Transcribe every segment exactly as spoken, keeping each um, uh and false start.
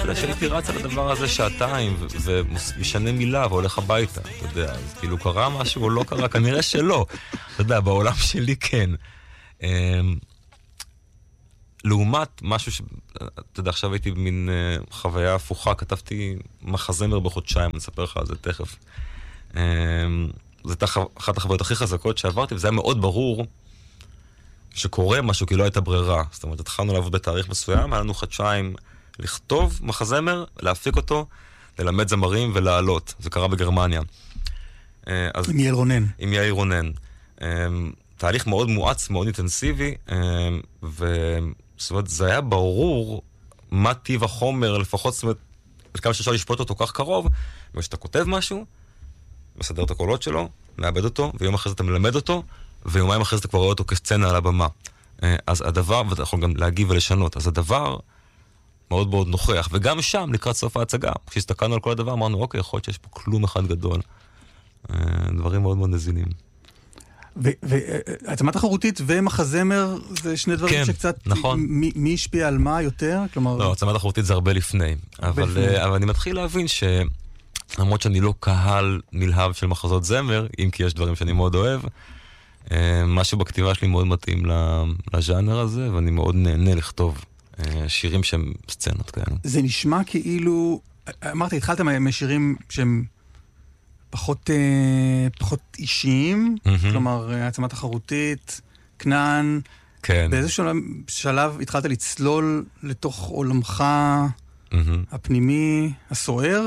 אחרי שהייתי רץ על הדבר הזה שעתיים, ומשנה מילה והולך הביתה, אתה יודע, אז כאילו קרה משהו או לא קרה, כנראה שלא. אתה יודע, בעולם שלי כן. לעומת משהו ש... אתה יודע, עכשיו הייתי במין חוויה הפוכה, כתבתי מחזמר בחודשיים, אני אספר לך על זה תכף. זו הייתה אחת החוויות הכי חזקות שעברתי, וזה היה מאוד ברור שקורה משהו, כי לא הייתה ברירה. זאת אומרת, התחלנו לעבוד בתאריך מסוים, היה לנו חודשיים לכתוב מחזמר, להפיק אותו, ללמד זמרים ולעלות. זה קרה בגרמניה. אז, עם יאיר רונן. עם יאיר רונן. תהליך מאוד מואץ, מאוד אינטנסיבי, וזאת אומרת, זה היה ברור מה טיב החומר, לפחות, זאת אומרת, כמה שאפשר לשפוט אותו כך קרוב, ושאתה כותב משהו, מסדר את הקולות שלו, מאבד אותו, ויום אחרי זה אתה מלמד אותו, ויומיים אחרי זה אתה כבר רואה אותו כסצנה על הבמה. אז הדבר, ואתה יכול גם להגיב ולשנות, אז הדבר מאוד מאוד נוכח, וגם שם, לקראת סוף ההצגה, כשהסתכלנו על כל הדבר, אמרנו, אוקיי, יכול להיות שיש פה כלום אחד גדול. דברים מאוד מאוד נזינים. והעצמה תחרותית ומחזמר זה שני דברים שקצת... נכון. מי השפיע על מה יותר? כלומר... לא, העצמה תחרותית זה הרבה לפני. אבל אני מתחיל להבין ש... למרות שאני לא קהל נלהב של מחזות זמר, אם כי יש דברים שאני מאוד אוהב, משהו בכתיבה שלי מאוד מתאים לז'אנר הזה, ואני מאוד נהנה לכתוב שירים שהם סצנות כאלה. זה נשמע כאילו... אמרתי, התחלת משירים שהם פחות, פחות אישיים, כלומר, העצמה תחרותית, כנען. כן. באיזשהו שלב התחלת לצלול לתוך עולמך הפנימי, הסוער?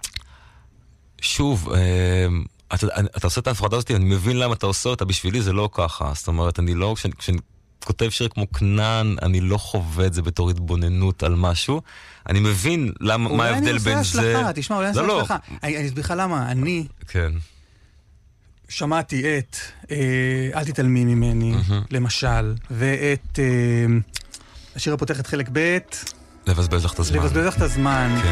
שוב, אתה, אתה עושה את ההפרדה הזאת, אני מבין למה אתה עושה אותה, בשבילי זה לא ככה. זאת אומרת, אני לא, כשאני, כשאני כותב שיר כמו כנען, אני לא חווה את זה בתור התבוננות על משהו. אני מבין למה, מה ההבדל בין זה... אולי אני עושה השלכה, תשמע, אולי אני עושה השלכה. אני אסביר לך למה, אני... כן. שמעתי את אל תתעלמי ממני, למשל, ואת השיר הפותח את חלק ב', לבזבז לך את הזמן. לבזבז לך את הזמן.